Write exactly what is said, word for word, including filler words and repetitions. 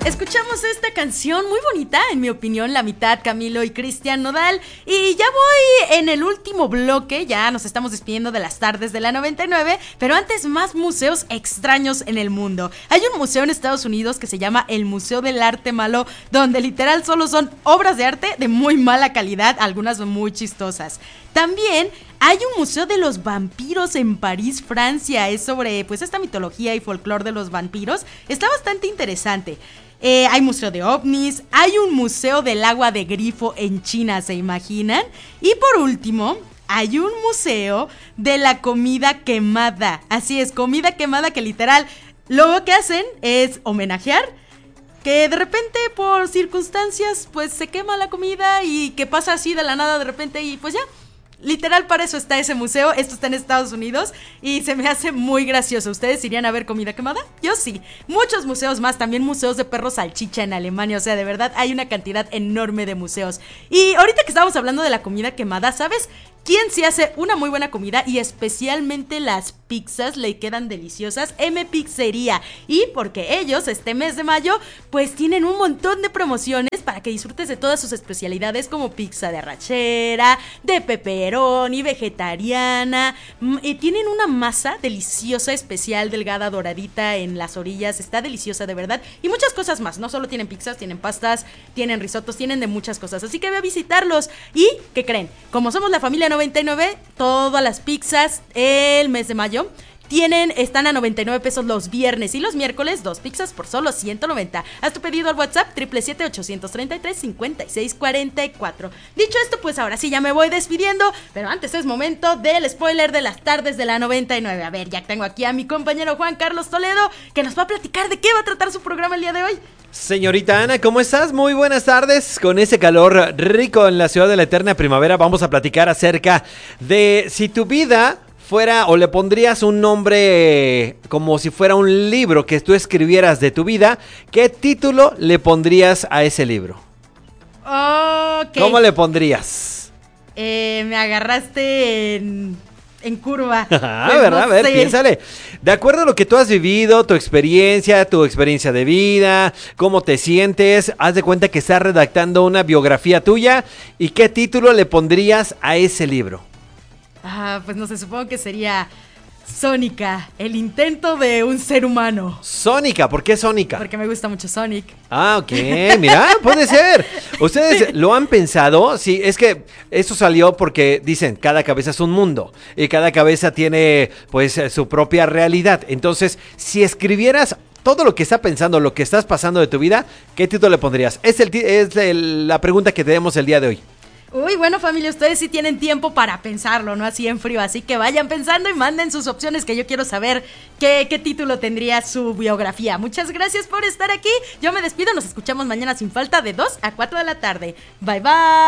Escuchamos esta canción muy bonita, en mi opinión, la mitad Camilo y Cristian Nodal. Y ya voy en el último bloque, ya nos estamos despidiendo de las tardes de la noventa y nueve, pero antes más museos extraños en el mundo. Hay un museo en Estados Unidos que se llama el Museo del Arte Malo, donde literal solo son obras de arte de muy mala calidad, algunas son muy chistosas. También hay un museo de los vampiros en París, Francia. Es sobre pues esta mitología y folclore de los vampiros. Está bastante interesante. Eh, hay museo de ovnis, hay un museo del agua de grifo en China, ¿se imaginan? Y por último, hay un museo de la comida quemada. Así es, comida quemada que literal lo que hacen es homenajear que de repente por circunstancias pues se quema la comida y que pasa así de la nada de repente y pues ya. Literal, para eso está ese museo. Esto está en Estados Unidos y se me hace muy gracioso. ¿Ustedes irían a ver comida quemada? Yo sí. Muchos museos más, también museos de perros salchicha en Alemania. O sea, de verdad hay una cantidad enorme de museos. Y ahorita que estábamos hablando de la comida quemada, ¿sabes quién sí hace una muy buena comida? Y especialmente las pizzas le quedan deliciosas. M Pizzería. Y porque ellos este mes de mayo pues tienen un montón de promociones para que disfrutes de todas sus especialidades, como pizza de arrachera, de pepperoni, vegetariana. Y tienen una masa deliciosa, especial, delgada, doradita en las orillas. Está deliciosa de verdad. Y muchas cosas más. No solo tienen pizzas, tienen pastas, tienen risotos, tienen de muchas cosas. Así que ve a visitarlos. ¿Y qué creen? Como somos la familia noventa y nueve, todas las pizzas el mes de mayo tienen, están a noventa y nueve pesos los viernes y los miércoles, dos pizzas por solo ciento noventa. Haz tu pedido al WhatsApp siete siete siete, ocho tres tres, cinco seis cuatro cuatro. Dicho esto, pues ahora sí ya me voy despidiendo, pero antes es momento del spoiler de las tardes de la noventa y nueve. A ver, ya tengo aquí a mi compañero Juan Carlos Toledo, que nos va a platicar de qué va a tratar su programa el día de hoy. Señorita Ana, ¿cómo estás? Muy buenas tardes. Con ese calor rico en la ciudad de la eterna primavera, vamos a platicar acerca de si tu vida fuera, o le pondrías un nombre como si fuera un libro que tú escribieras de tu vida, ¿qué título le pondrías a ese libro? Okay. ¿Cómo le pondrías? Eh, me agarraste en... en curva. Ah, pues ¿verdad? No a ver, sé. piénsale. De acuerdo a lo que tú has vivido, tu experiencia, tu experiencia de vida, cómo te sientes, haz de cuenta que estás redactando una biografía tuya. ¿Y qué título le pondrías a ese libro? Ah, pues no sé, supongo que sería Sónica, el intento de un ser humano. Sónica, ¿por qué Sónica? Porque me gusta mucho Sonic. Ah, ok, mira, puede ser. ¿Ustedes lo han pensado? Sí, es que esto salió porque dicen, cada cabeza es un mundo y cada cabeza tiene pues su propia realidad. Entonces, si escribieras todo lo que está pensando, lo que estás pasando de tu vida, ¿qué título le pondrías? Es, el, es el, la pregunta que tenemos el día de hoy. Uy, bueno, familia, ustedes sí tienen tiempo para pensarlo, no así en frío, así que vayan pensando y manden sus opciones, que yo quiero saber qué, qué título tendría su biografía. Muchas gracias por estar aquí, yo me despido, nos escuchamos mañana sin falta de dos a cuatro de la tarde. Bye, bye.